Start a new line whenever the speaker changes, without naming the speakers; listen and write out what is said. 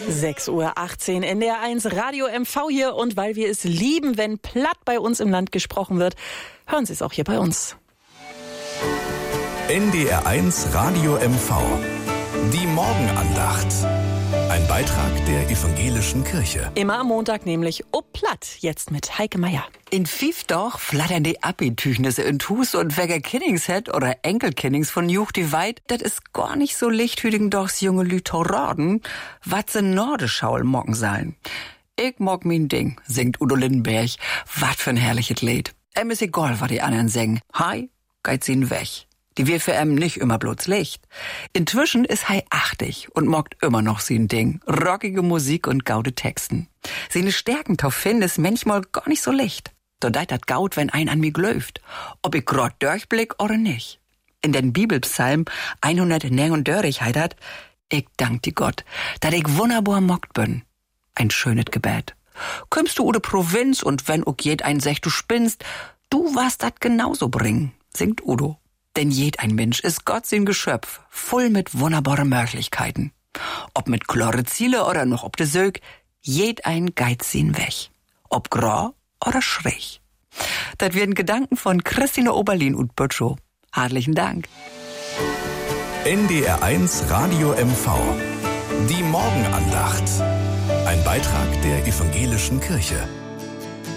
6:18 Uhr, NDR1 Radio MV hier. Und weil wir es lieben, wenn platt bei uns im Land gesprochen wird, hören Sie es auch hier bei uns.
NDR1 Radio MV. Die Morgenandacht. Ein Beitrag der evangelischen Kirche.
Immer am Montag nämlich platt. Jetzt mit Heike Meier.
In Fiefdorf flattern die Abitüchnisse in Hus und wegen Kinnings het oder Enkelkinnings von Juch die Weit, das ist gar nicht so lichthütigen dochs junge Lütheraden, wat se Nordeschaul mocken sein. Ich mock min Ding, singt Udo Lindenberg. Wat für ein herrliches Lied. Ist egal, wat die anderen singen. Hi, geht sie weg. Die wird für nicht immer bloß Licht. Inzwischen ist Hei 80 und mockt immer noch sein Ding. Rockige Musik und gaude Texten. Seine Stärken tauf finden ist manchmal gar nicht so licht. So deit dat gaut, wenn ein an mir glöft. Ob ich grad durchblick oder nicht. In den Bibelpsalm 139 heidert, ich dank dir Gott, dat ich wunderbar mockt bin. Ein schönes Gebet. Kümmst du oder Provinz und wenn ook jed ein sech du spinnst, du warst dat genauso bringen, singt Udo. Denn jed ein Mensch ist Gott sein Geschöpf, voll mit wunderbaren Möglichkeiten. Ob mit klare Ziele oder noch ob de Sög, jed ein geiz sin weg. Ob grau oder schräg. Das werden Gedanken von Christine Oberlin und Bötschow. Herzlichen Dank.
NDR1 Radio MV. Die Morgenandacht. Ein Beitrag der evangelischen Kirche.